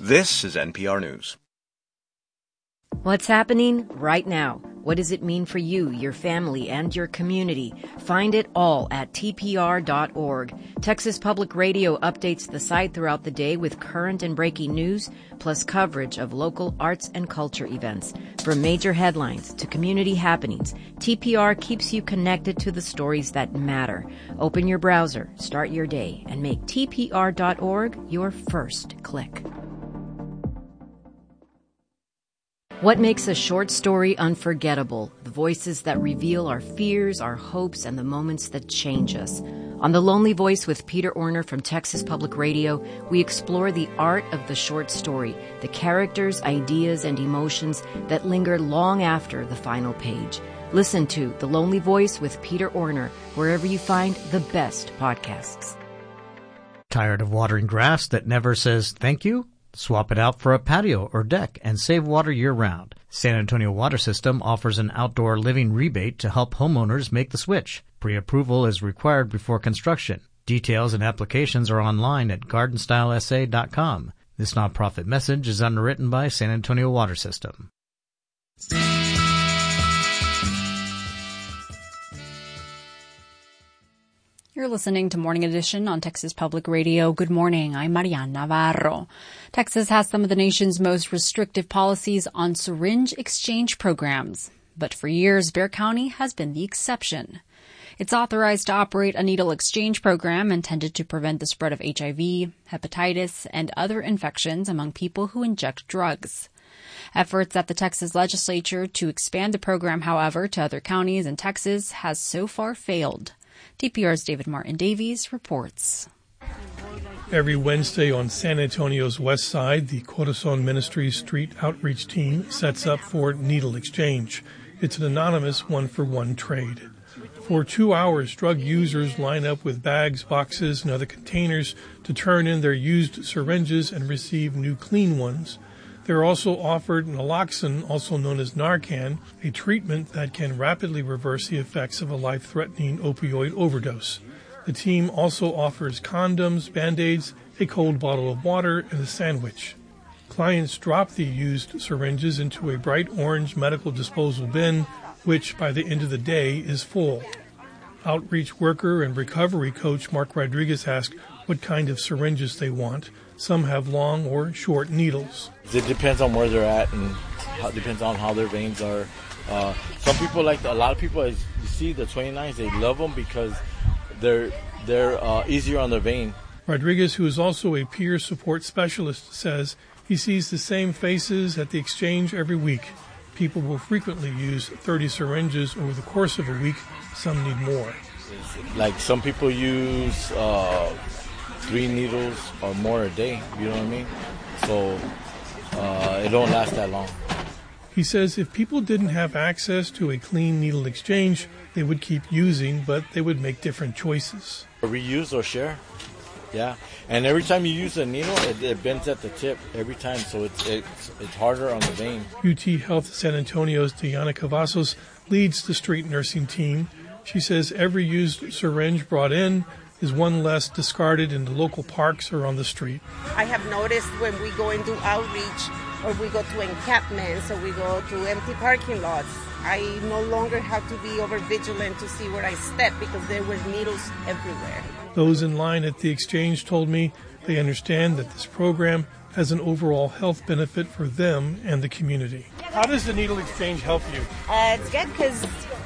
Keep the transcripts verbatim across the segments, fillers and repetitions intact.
This is N P R News. What's happening right now? What does it mean for you, your family, and your community? Find it all at T P R dot org. Texas Public Radio updates the site throughout the day with current and breaking news, plus coverage of local arts and culture events. From major headlines to community happenings, T P R keeps you connected to the stories that matter. Open your browser, start your day, and make T P R dot org your first click. What makes a short story unforgettable? The voices that reveal our fears, our hopes, and the moments that change us. On The Lonely Voice with Peter Orner from Texas Public Radio, we explore the art of the short story, the characters, ideas, and emotions that linger long after the final page. Listen to The Lonely Voice with Peter Orner wherever you find the best podcasts. Tired of watering grass that never says thank you? Swap it out for a patio or deck and save water year-round. San Antonio Water System offers an outdoor living rebate to help homeowners make the switch. Pre-approval is required before construction. Details and applications are online at garden style S A dot com. This nonprofit message is underwritten by San Antonio Water System. You're listening to Morning Edition on Texas Public Radio. Good morning. I'm Marian Navarro. Texas has some of the nation's most restrictive policies on syringe exchange programs. But for years, Bexar County has been the exception. It's authorized to operate a needle exchange program intended to prevent the spread of H I V, hepatitis, and other infections among people who inject drugs. Efforts at the Texas legislature to expand the program, however, to other counties in Texas has so far failed. T P R's David Martin Davies reports. Every Wednesday on San Antonio's west side, the Corazon Ministries Street Outreach Team sets up for needle exchange. It's an anonymous one-for-one trade. For two hours, drug users line up with bags, boxes, and other containers to turn in their used syringes and receive new clean ones. They're also offered naloxone, also known as Narcan, a treatment that can rapidly reverse the effects of a life-threatening opioid overdose. The team also offers condoms, Band-Aids, a cold bottle of water, and a sandwich. Clients drop the used syringes into a bright orange medical disposal bin, which by the end of the day is full. Outreach worker and recovery coach Mark Rodriguez asked what kind of syringes they want. Some have long or short needles. It depends on where they're at and it depends on how their veins are. Uh, some people like, a lot of people, as you see the twenty-nines, they love them because they're they're uh, easier on their vein. Rodriguez, who is also a peer support specialist, says he sees the same faces at the exchange every week. People will frequently use thirty syringes over the course of a week. Some need more. Like some people use uh, three needles or more a day, you know what I mean? So uh, it don't last that long. He says if people didn't have access to a clean needle exchange, they would keep using, but they would make different choices. Reuse or share, yeah. And every time you use a needle, it, it bends at the tip every time, so it's, it's it's harder on the vein. U T Health San Antonio's Diana Cavazos leads the street nursing team. She says every used syringe brought in is one less discarded in the local parks or on the street. I have noticed when we go and do outreach or we go to encampments or we go to empty parking lots, I no longer have to be over vigilant to see where I step because there were needles everywhere. Those in line at the exchange told me they understand that this program has an overall health benefit for them and the community. How does the needle exchange help you? Uh, it's good because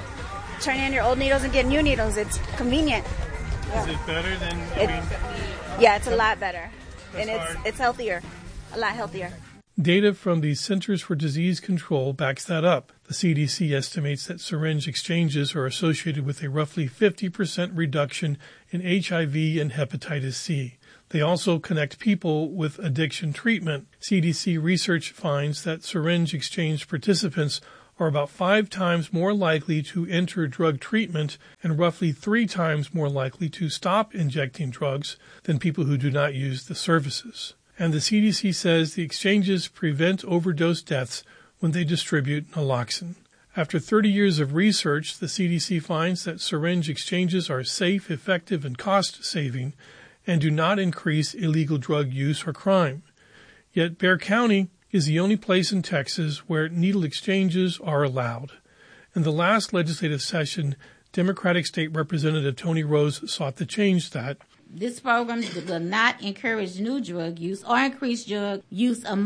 turn in your old needles and get new needles. It's convenient. Is it better than, I it, mean... Yeah, it's a lot better. And it's hard. It's healthier, a lot healthier. Data from the Centers for Disease Control backs that up. The C D C estimates that syringe exchanges are associated with a roughly fifty percent reduction in H I V and hepatitis C. They also connect people with addiction treatment. C D C research finds that syringe exchange participants are about five times more likely to enter drug treatment and roughly three times more likely to stop injecting drugs than people who do not use the services. And the C D C says the exchanges prevent overdose deaths when they distribute naloxone. After thirty years of research, the C D C finds that syringe exchanges are safe, effective, and cost-saving and do not increase illegal drug use or crime. Yet Bexar County is the only place in Texas where needle exchanges are allowed. In the last legislative session, Democratic State Representative Tony Rose sought to change that. This program will not encourage new drug use or increase drug use among